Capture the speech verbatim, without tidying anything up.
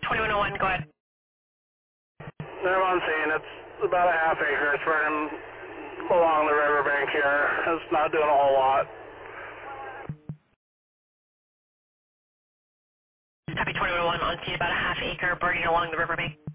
twenty-one oh one, go ahead. I'm on scene. It's about a half acre. It's running along the riverbank here. It's not doing a whole lot. Copy twenty-one oh one, on scene about a half acre burning along the riverbank.